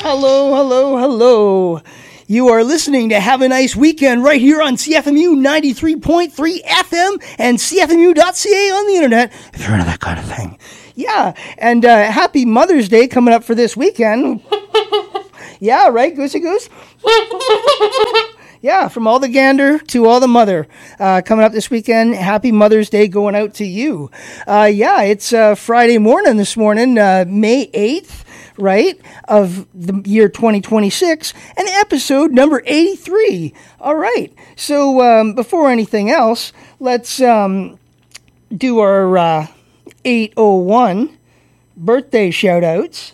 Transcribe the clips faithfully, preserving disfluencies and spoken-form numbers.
Hello, hello, hello. You are listening to Have a Nice Weekend right here on C F M U ninety-three point three F M and C F M U dot C A on the internet, if you're into that kind of thing. Yeah, and uh, happy Mother's Day coming up for this weekend. Yeah, right, Goosey Goose? Yeah, from all the gander to all the mother. Uh, coming up this weekend, happy Mother's Day going out to you. Uh, yeah, it's uh, Friday morning this morning, uh, May eighth, right, of the year twenty twenty-six, and episode number eighty-three. All right, so um, before anything else, let's um, do our uh, eight oh one birthday shout-outs.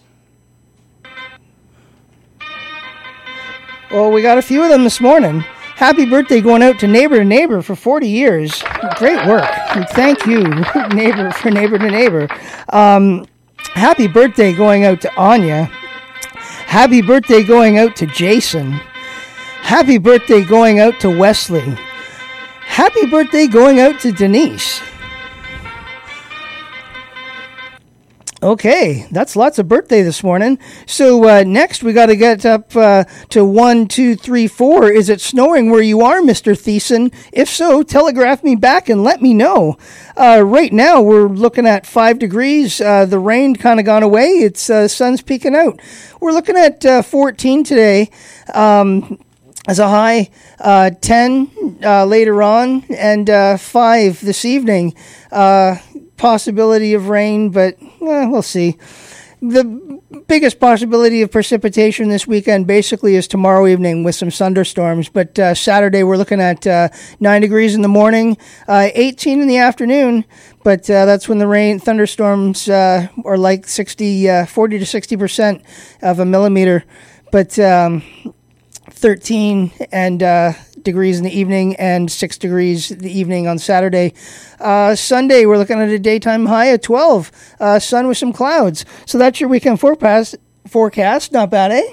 Well, we got a few of them this morning. Happy birthday going out to Neighbor to Neighbor for forty years. Great work. And thank you, Neighbor, for Neighbor to Neighbor. Um, happy birthday going out to Anya. Happy birthday going out to Jason. Happy birthday going out to Wesley. Happy birthday going out to Denise. Okay, that's lots of birthday this morning. So uh, next we got to get up uh, to one, two, three, four. Is it snowing where you are, Mister Thiessen? If so, telegraph me back and let me know. Uh, right now we're looking at five degrees. Uh, the rain kind of gone away. It's uh, sun's peeking out. We're looking at uh, fourteen today. Um, as a high, uh, ten uh, later on, and uh, five this evening. Uh, possibility of rain, but eh, we'll see. The biggest possibility of precipitation this weekend basically is tomorrow evening with some thunderstorms, but uh, Saturday we're looking at uh, nine degrees in the morning, uh, eighteen in the afternoon, but uh, that's when the rain thunderstorms uh, are like sixty, uh, forty to sixty percent of a millimeter, but um, thirteen and uh, degrees in the evening and six degrees in the evening on Saturday. Uh, Sunday, we're looking at a daytime high of twelve. Uh, sun with some clouds. So that's your weekend forecast. Forecast, not bad, eh?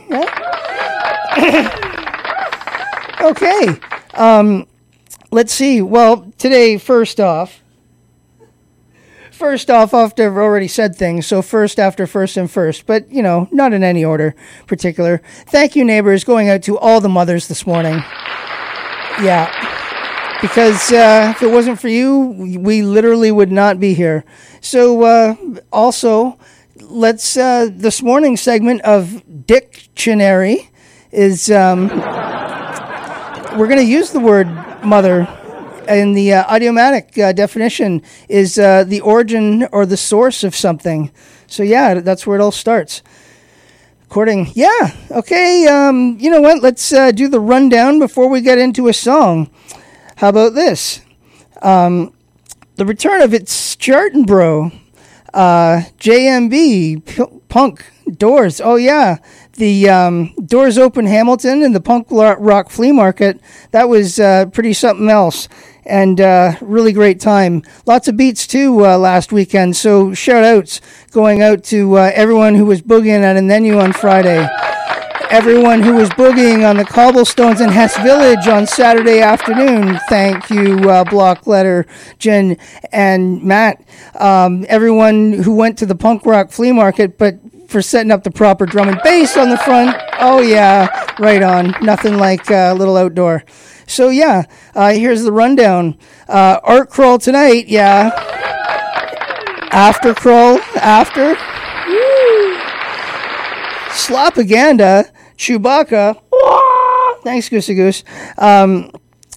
Yeah. Okay. Um, let's see. Well, today, first off, First off, after I've already said things, so first after first and first, but, you know, not in any order particular. Thank you, neighbors, going out to all the mothers this morning. Yeah, because uh, if it wasn't for you, we literally would not be here. So, uh, also, let's, uh, this morning's segment of Dictionary is, um, we're going to use the word mother. And the uh, idiomatic uh, definition is uh, the origin or the source of something. So, yeah, that's where it all starts. According, yeah, okay, um, you know what? Let's uh, do the rundown before we get into a song. How about this? Um, the return of its Chartin Bro, uh, J M B, P- Punk, Doors. Oh, yeah. The um, Doors Open Hamilton and the Punk Rock Flea Market. That was uh, pretty something else. And uh, really great time. Lots of beats, too, uh, last weekend. So shout-outs going out to uh, everyone who was boogieing at Anenu on Friday. Everyone who was boogieing on the cobblestones in Hess Village on Saturday afternoon. Thank you, uh, Block Letter, Jen, and Matt. Um, everyone who went to the Punk Rock Flea Market, but for setting up the proper drum and bass on the front. Oh, yeah, right on. Nothing like a uh, little outdoor. So, yeah, uh, here's the rundown. Uh, art crawl tonight, yeah. After crawl, after. Woo. Slopaganda, Chewbacca. Thanks, Goosey Goose. Um,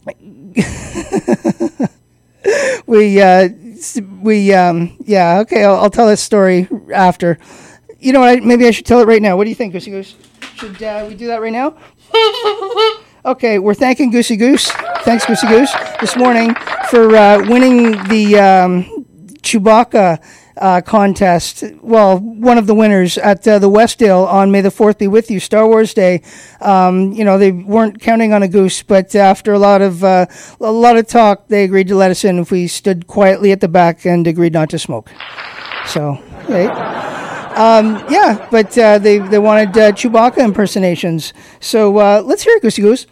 we, uh, we, um, yeah, okay, I'll, I'll tell this story after. You know what, maybe I should tell it right now. What do you think, Goosey Goose? Should uh, we do that right now? Okay, we're thanking Goosey Goose. Thanks, Goosey Goose, this morning for uh, winning the um, Chewbacca uh, contest. Well, one of the winners at uh, the Westdale on May the fourth Be With You, Star Wars Day. Um, you know, they weren't counting on a goose, but after a lot of uh, a lot of talk, they agreed to let us in if we stood quietly at the back and agreed not to smoke. So, right. Um, yeah, but uh, they, they wanted uh, Chewbacca impersonations. So uh, let's hear it, Goosey Goose.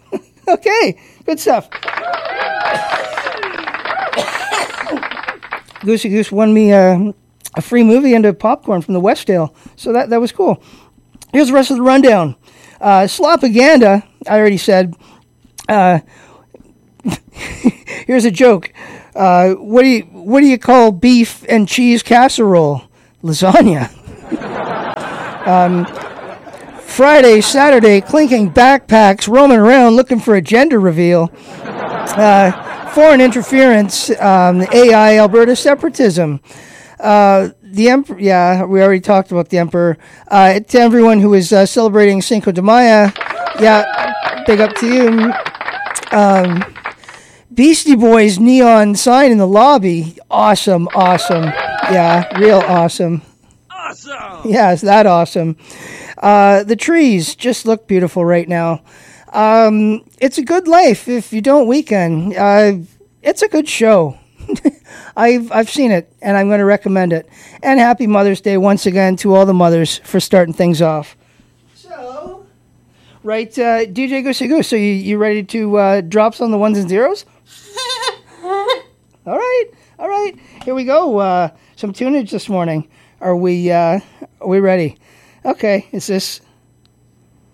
Okay, good stuff. Goosey Goose won me uh, a free movie and a popcorn from the Westdale. So that, that was cool. Here's the rest of the rundown. Uh, Slopaganda, I already said. Uh, here's a joke. Uh, what do you what do you call beef and cheese casserole? Lasagna. um, Friday, Saturday, clinking backpacks, roaming around looking for a gender reveal. Uh, foreign interference, um, A I, Alberta separatism. Uh, the emperor, yeah, we already talked about the emperor. Uh, to everyone who is uh, celebrating Cinco de Mayo, yeah, big up to you. Um, Beastie Boys neon sign in the lobby, awesome, awesome, yeah, real awesome. Awesome. Yeah, it's that awesome. Uh, the trees just look beautiful right now. Um, it's a good life if you don't weekend. Uh, it's a good show. I've I've seen it, and I'm going to recommend it. And happy Mother's Day once again to all the mothers for starting things off. So, right, uh, D J Goosey Goose, so you, you ready to uh, drop some of the ones and zeros? all right, all right. Here we go. Uh, some tunage this morning. Are we uh, are we ready? Okay, is this...